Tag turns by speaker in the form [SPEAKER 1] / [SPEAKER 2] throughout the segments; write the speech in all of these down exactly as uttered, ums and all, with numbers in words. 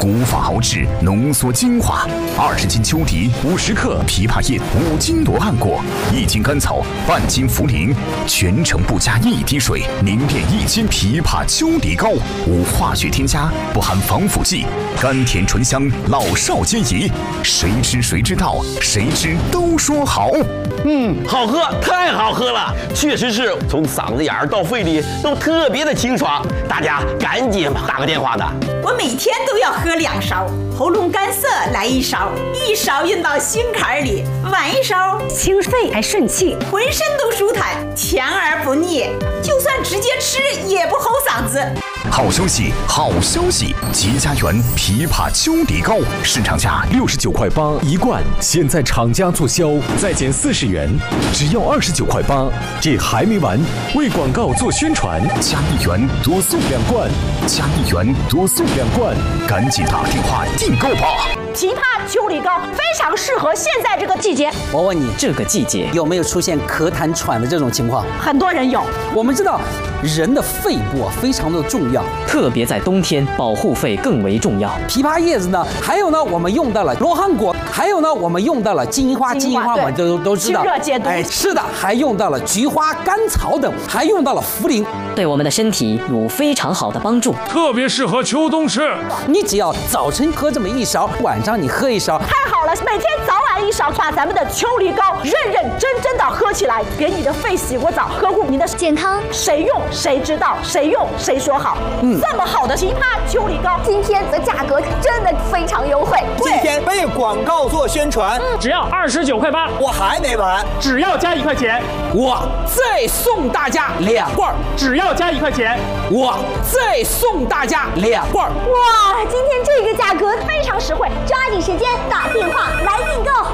[SPEAKER 1] 古法熬制，浓缩精华。二十斤秋梨，五十克枇杷叶，五斤罗汉果，一斤甘草，半斤茯苓，全程不加一滴水，凝练一斤枇杷秋梨膏，无化学添加，不含防腐剂，甘甜醇香，老少皆宜。谁吃谁知道，谁吃都说好。
[SPEAKER 2] 嗯，好喝，太好喝了，确实是从嗓子眼儿到肺里都特别的清爽。大家赶紧打个电话的。
[SPEAKER 3] 我每天都要喝两勺，喉咙干涩来一勺，一勺运到心坎里，晚一勺
[SPEAKER 4] 清肺还顺气，
[SPEAKER 3] 浑身都舒坦，强而不腻，就算直接吃也不齁嗓子。
[SPEAKER 1] 好消息，好消息！吉家园枇杷秋梨膏市场价六十九块八一罐，现在厂家促销，再减四十元，只要二十九块八。这还没完，为广告做宣传，加一元多送两罐，加一元多送两罐，赶紧打电话订购吧！
[SPEAKER 4] 枇杷秋梨膏非常适合现在这个季节。
[SPEAKER 5] 我问你，这个季节有没有出现咳痰喘的这种情况？
[SPEAKER 4] 很多人有。
[SPEAKER 5] 我们知道，人的肺部啊非常的重要，
[SPEAKER 6] 特别在冬天，保护肺更为重要。
[SPEAKER 5] 枇杷叶子呢，还有呢，我们用到了罗汉果，还有呢，我们用到了金银花，金银花我们都都知道，
[SPEAKER 4] 清热解毒。
[SPEAKER 5] 哎，是的，还用到了菊花、甘草等，还用到了茯苓，
[SPEAKER 6] 对我们的身体有非常好的帮助，
[SPEAKER 7] 特别适合秋冬吃。
[SPEAKER 5] 你只要早晨喝这么一勺，晚上你喝一勺，
[SPEAKER 4] 太好了！每天早晚一勺，把咱们的秋梨膏认认真真的喝起来，给你的肺洗过澡，呵护你的健康。谁用谁知道，谁用谁说好。嗯，这么好的枇杷秋梨膏，
[SPEAKER 8] 今天的价格真的非常优惠。
[SPEAKER 9] 今天为广告做宣传，
[SPEAKER 7] 嗯、只要二十九块八。
[SPEAKER 9] 我还没完，
[SPEAKER 7] 只要加一块钱，
[SPEAKER 5] 我再送大家两罐；
[SPEAKER 7] 只要加一块钱，
[SPEAKER 5] 我再送大家两罐。
[SPEAKER 8] 哇，今天这个价格非常实惠，抓紧时间打电话来订购。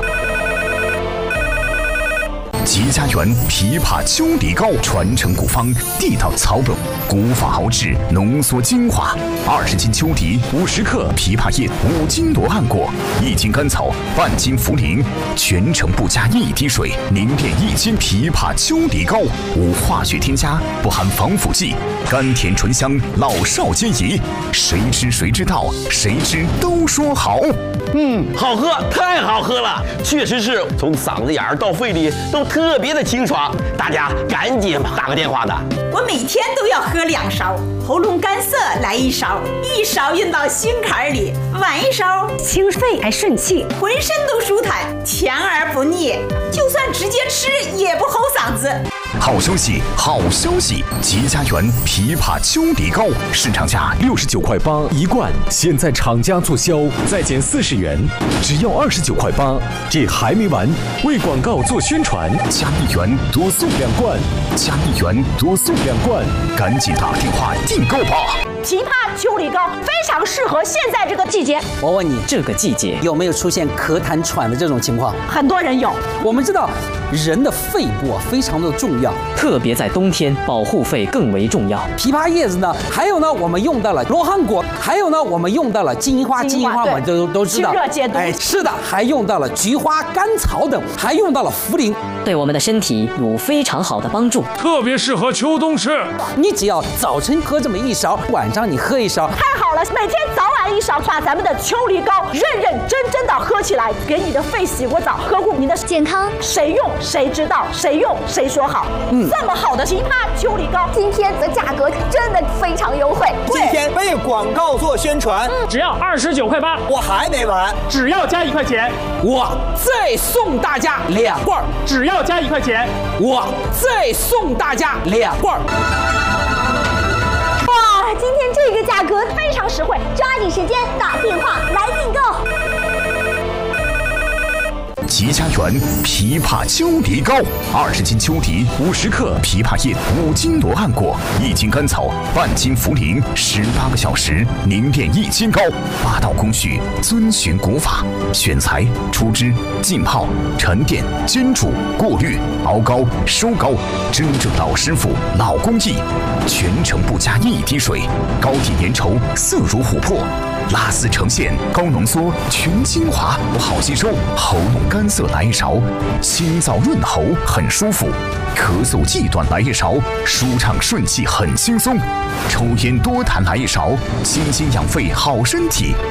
[SPEAKER 1] 吉家园枇杷秋梨膏传承古方，地道草本，古法熬制，浓缩精华。二十斤秋梨，五十克枇杷叶，五斤罗汉果，一斤甘草，半斤茯苓，全程不加一滴水，凝练一斤枇杷秋梨膏，无化学添加，不含防腐剂，甘甜醇香，老少皆宜。谁吃谁知道，谁吃都说好。
[SPEAKER 2] 嗯，好喝，太好喝了，确实是从嗓子眼儿到肺里都特别的清爽。大家赶紧打个电话的。
[SPEAKER 3] 我每天都要喝两勺，喉咙干涩来一勺，一勺运到心坎里，晚一勺
[SPEAKER 4] 清肺还顺气，
[SPEAKER 3] 浑身都舒坦，强而不腻，就算直接吃也不齁嗓子。
[SPEAKER 1] 好消息，好消息！吉家园枇杷秋梨膏市场价六十九块八一罐，现在厂家促销，再减四十元，只要二十九块八。这还没完，为广告做宣传，加一元多送两罐，加一元多送两罐，赶紧打电话订购吧！
[SPEAKER 4] 枇杷秋梨膏非常适合现在这个季节。
[SPEAKER 5] 我问你，这个季节有没有出现咳痰喘的这种情况？
[SPEAKER 4] 很多人有。
[SPEAKER 5] 我们知道，人的肺部啊非常的重要，
[SPEAKER 6] 特别在冬天，保护肺更为重要。
[SPEAKER 5] 枇杷叶子呢，还有呢，我们用到了罗汉果，还有呢，我们用到了金银花，金银花我们都都知道，
[SPEAKER 4] 清热解毒。
[SPEAKER 5] 哎，是的，还用到了菊花、甘草等，还用到了茯苓，
[SPEAKER 6] 对我们的身体有非常好的帮助，
[SPEAKER 7] 特别适合秋冬吃。
[SPEAKER 5] 你只要早晨喝这么一勺，晚上你喝一勺，
[SPEAKER 4] 太好了！每天早晚一勺，把咱们的秋梨膏认认真真的喝起来，给你的肺洗过澡，呵护你的健康。谁用谁知道，谁用谁说好。嗯，这么好的枇杷秋梨膏，
[SPEAKER 8] 今天的价格真的非常优惠。
[SPEAKER 9] 今天为广告做宣传，
[SPEAKER 7] 嗯、只要二十九块八。
[SPEAKER 9] 我还没完，
[SPEAKER 7] 只要加一块钱，
[SPEAKER 5] 我再送大家两罐；
[SPEAKER 7] 只要加一块钱，
[SPEAKER 5] 我再送大家两罐。
[SPEAKER 8] 哇，今天这个价格非常实惠，抓紧时间打电话来订购。
[SPEAKER 1] 吉家园枇杷秋梨膏，二十斤秋梨，五十克枇杷叶，五斤罗汉果，一斤甘草，半斤茯苓，十八个小时凝练一斤膏，八道工序遵循古法，选材、出汁、浸泡、沉淀、煎煮、过滤、熬膏、收膏，真正老师傅、老工艺，全程不加一滴水，膏体粘稠，色如琥珀。拉丝呈现，高浓缩，全精华，不好吸收，喉咙干涩来一勺，清燥润喉，很舒服。咳嗽忌断来一勺，舒畅顺气，很轻松。抽烟多痰来一勺，清心养肺，好身体。